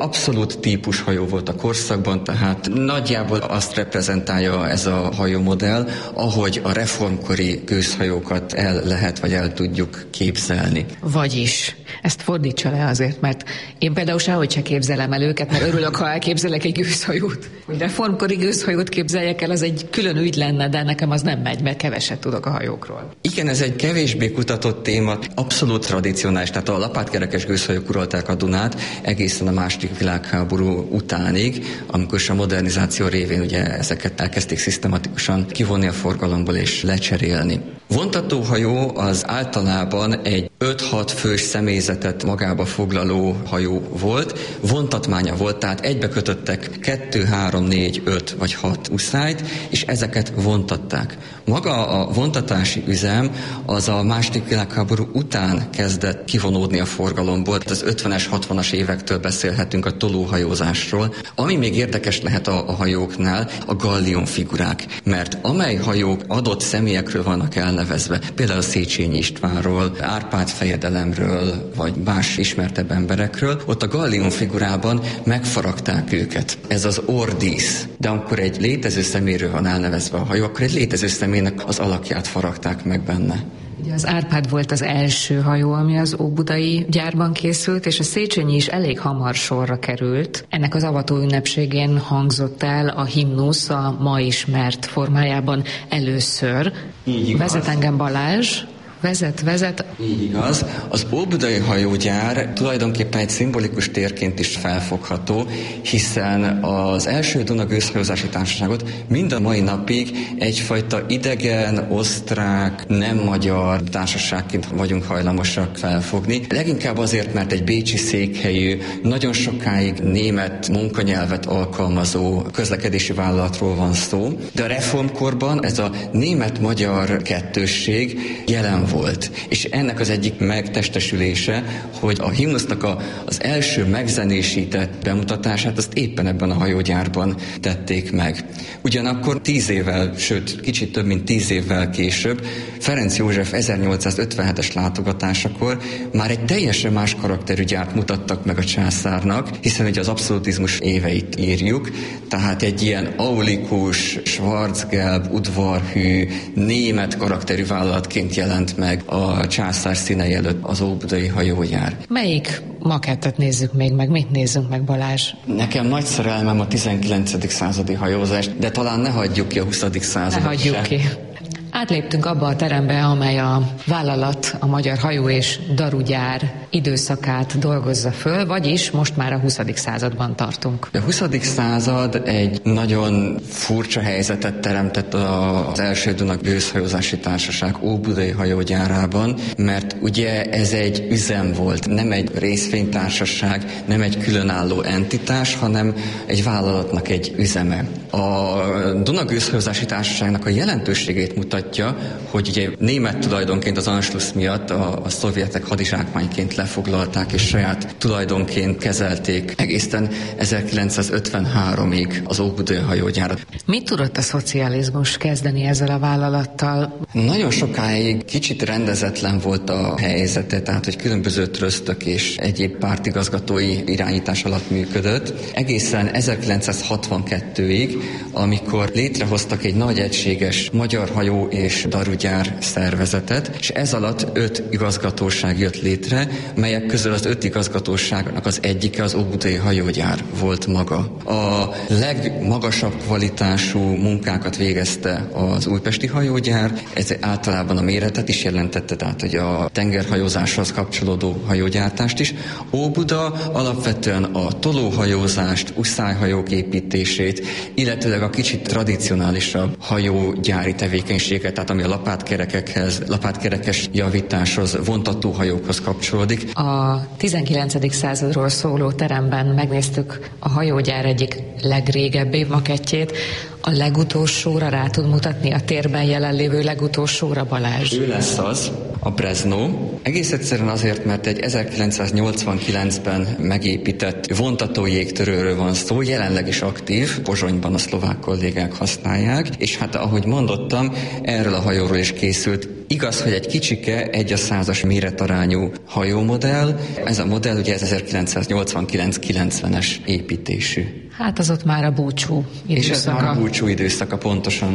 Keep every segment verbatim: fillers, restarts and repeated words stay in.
abszolút típushajó volt a korszakban, tehát nagyjából azt reprezentálja ez a hajómodell, ahogy a reformkori gőzhajókat el lehet, vagy el tudjuk képzelni. Vagyis, ezt fordítsa le azért, mert én például sehogy se képzelem el őket, mert örülök, ha elképzelek egy gőzhajót. Hogy reformkori gőzhajót képzeljek el, az egy külön ügy lenne, de nekem az nem megy, mert keveset tudok a hajókról. Igen, ez egy kevésbé kutatott téma, abszolút tradicionális, tehát a lapátkerekes gőzhajók uralták a Dunát egészen a második világháború utánig, amikor a modernizáció révén ugye ezeket elkezdték szisztematikusan kivonni a forgalomból és lecserélni. Vontatóhajó az általában egy öt-hat fős személyzetet magába foglaló hajó volt, vontatmánya volt, tehát egybekötöttek kettő, három, négy, öt vagy hat uszályt, és ezeket vontatták. Maga a vontatási üzem az a második világháború után kezdett kivonódni a forgalomból, az ötvenes, hatvanas évektől beszélhetünk a tolóhajózásról. Ami még érdekes lehet a, a hajóknál, a gallion figurák, mert amely hajók adott személyekről vannak elnevezve, például a Széchenyi Istvánról, Árpád fejedelemről, vagy más ismertebb emberekről, ott a gallion figurában megfaragták őket. Ez az ordísz. De amikor egy létező személyről van elnevezve a hajó, akkor egy létező személynek az alakját faragták meg benne. Ugye az Árpád volt az első hajó, ami az óbudai gyárban készült, és a Széchenyi is elég hamar sorra került. Ennek az avató ünnepségén hangzott el a himnusz a ma ismert formájában először. Vezet engem Balázs. Vezet, vezet. Így igaz. Az óbudai hajógyár tulajdonképpen egy szimbolikus térként is felfogható, hiszen az első Duna gőzhajózási társaságot mind a mai napig egyfajta idegen, osztrák, nem magyar társaságként vagyunk hajlamosak felfogni. Leginkább azért, mert egy bécsi székhelyű, nagyon sokáig német munkanyelvet alkalmazó közlekedési vállalatról van szó, de a reformkorban ez a német-magyar kettősség jelen volt. És ennek az egyik megtestesülése, hogy a himnusznak a, az első megzenésített bemutatását azt éppen ebben a hajógyárban tették meg. Ugyanakkor tíz évvel, sőt, kicsit több mint tíz évvel később Ferenc József ezernyolcszázötvenhetes látogatásakor már egy teljesen más karakterű gyárt mutattak meg a császárnak, hiszen ugye az abszolutizmus éveit írjuk, tehát egy ilyen aulikus, schwarzgelb, udvarhű, német karakterű vállalatként jelent meg a császár színei előtt az óbudai hajógyár. Melyik makettet nézzük még meg? Mit nézzünk meg, Balázs? Nekem nagy szerelmem a tizenkilencedik századi hajózás, de talán ne hagyjuk ki a huszadik századot. Ne hagyjuk se. ki. Átléptünk abba a terembe, amely a vállalat, a Magyar Hajó és Darugyár időszakát dolgozza föl, vagyis most már a huszadik században tartunk. A huszadik század egy nagyon furcsa helyzetet teremtett az első Duna gőzhajózási társaság óbudai hajógyárában, mert ugye ez egy üzem volt, nem egy részvénytársaság, nem egy különálló entitás, hanem egy vállalatnak egy üzeme. A Duna gőzhajózási társaságnak a jelentőségét mutatja, hogy ugye német tulajdonként az Anschluss miatt a, a szovjetek hadizsákmányként lefoglalták és saját tulajdonként kezelték egészen ezerkilencszázötvenháromig az óbudai hajógyárat. Mit tudott a szocializmus kezdeni ezzel a vállalattal? Nagyon sokáig kicsit rendezetlen volt a helyzete, tehát hogy különböző trösztök és egyéb pártigazgatói irányítás alatt működött. Egészen ezerkilencszázhatvankettőig, amikor létrehoztak egy nagy egységes magyar hajó és darugyár szervezetet, és ez alatt öt igazgatóság jött létre, melyek közül az öt igazgatóságnak az egyike az óbudai hajógyár volt maga. A legmagasabb kvalitású munkákat végezte az újpesti hajógyár, ez általában a méretet is jelentette, tehát hogy a tengerhajózáshoz kapcsolódó hajógyártást is. Óbuda alapvetően a tolóhajózást, uszályhajók építését, illetőleg a kicsit tradicionálisabb hajógyári tevékenységet, tehát ami a lapátkerekekhez, lapátkerekes javításhoz, vontatóhajókhoz kapcsolódik. A tizenkilencedik századról szóló teremben megnéztük a hajógyár egyik legrégebbi makettjét. A legutolsóra rá tud mutatni, a térben jelenlévő legutolsóra, Balázs? Ő lesz az. a Brezno. Egész egyszerűen azért, mert egy ezerkilencszáznyolcvankilencben megépített vontató jégtörőről van szó, jelenleg is aktív, Pozsonyban a szlovák kollégák használják, és hát ahogy mondottam, erről a hajóról is készült. Igaz, hogy egy kicsike, egy a százas méretarányú hajómodell. Ez a modell ugye ez ezerkilencszáznyolcvankilenc kilencvenes építésű. Hát az ott már a búcsú időszaka. És ez már a búcsú időszaka, pontosan.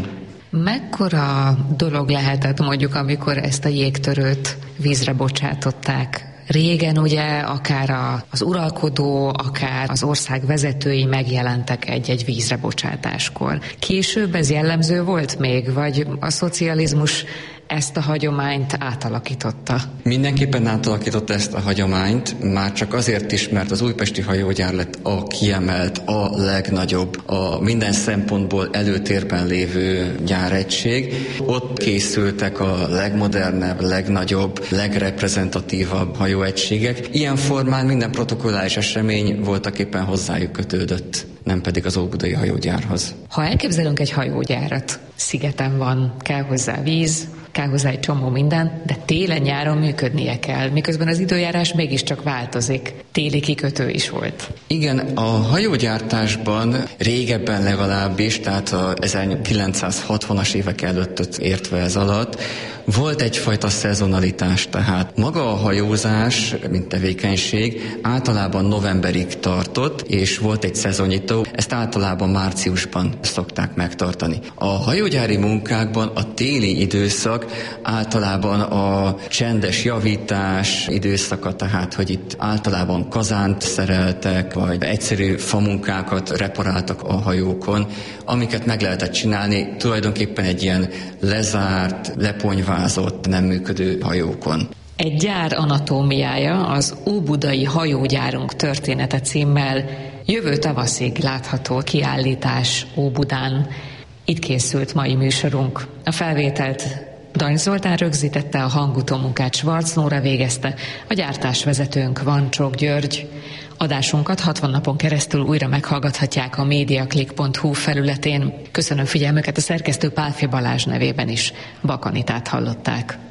Mekkora dolog lehetett mondjuk, amikor ezt a jégtörőt vízre bocsátották? Régen ugye akár az uralkodó, akár az ország vezetői megjelentek egy-egy vízre bocsátáskor. Később ez jellemző volt még, vagy a szocializmus ezt a hagyományt átalakította? Mindenképpen átalakította ezt a hagyományt, már csak azért is, mert az újpesti hajógyár lett a kiemelt, a legnagyobb, a minden szempontból előtérben lévő gyáregység. Ott készültek a legmodernebb, legnagyobb, legreprezentatívabb hajóegységek. Ilyen formán minden protokolláris esemény voltaképpen hozzájuk kötődött, nem pedig az óbudai hajógyárhoz. Ha elképzelünk egy hajógyárat, szigeten van, kell hozzá víz, kell hozzá egy csomó minden, de télen-nyáron működnie kell, miközben az időjárás mégiscsak változik. Téli kikötő is volt. Igen, a hajógyártásban régebben legalábbis, tehát a ezerkilencszázhatvanas évek előtt értve ez alatt, volt egyfajta szezonalitás, tehát maga a hajózás, mint tevékenység általában novemberig tartott, és volt egy szezonnyitó, ezt általában márciusban szokták megtartani. A hajógyári munkákban a téli időszak általában a csendes javítás időszaka, tehát hogy itt általában kazánt szereltek, vagy egyszerű famunkákat reparáltak a hajókon, amiket meg lehetett csinálni tulajdonképpen egy ilyen lezárt, leponyvázott, nem működő hajókon. Egy gyár anatómiája, az Óbudai Hajógyárunk története címmel jövő tavaszig látható kiállítás Óbudán. Itt készült mai műsorunk. A felvételt Dany Zoltán rögzítette, a hangutómunkát Schwarz Nóra végezte, a gyártásvezetőnk Vancsók György. Adásunkat hatvan napon keresztül újra meghallgathatják a mediaclick pont hu felületén. Köszönöm figyelmüket, a szerkesztő Pálfi Balázs nevében is. Bakanitát hallották.